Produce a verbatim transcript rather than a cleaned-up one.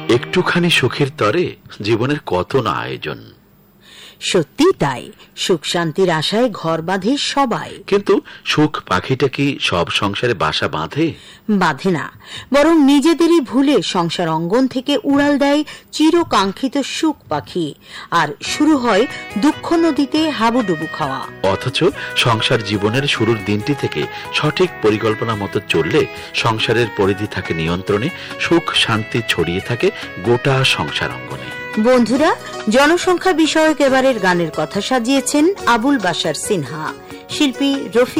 একটুখানি সুখের তরে জীবনের কত না আয়োজন। সত্যি তাই, সুখ শান্তির আশায় ঘর বাঁধে সবাই, কিন্তু সুখ পাখিটা কি সব সংসারে বাসা বাঁধে? বাঁধে না, বরং নিজেদেরই ভুলে সংসার অঙ্গন থেকে উড়াল দেয় চিরকাঙ্ক্ষিত সুখ পাখি, আর শুরু হয় দুঃখ নদীতে হাবুডুবু খাওয়া। অথচ সংসার জীবনের শুরুর দিনটি থেকে সঠিক পরিকল্পনা মতো চললে সংসারের পরিধি থাকে নিয়ন্ত্রণে, সুখ শান্তি ছড়িয়ে থাকে গোটা সংসার অঙ্গনে। বন্ধুরা, জনসংখ্যা বিষয়ক এবারের গানের কথা সাজিয়েছেন আবুল বাশার সিনহা, শিল্পী রফি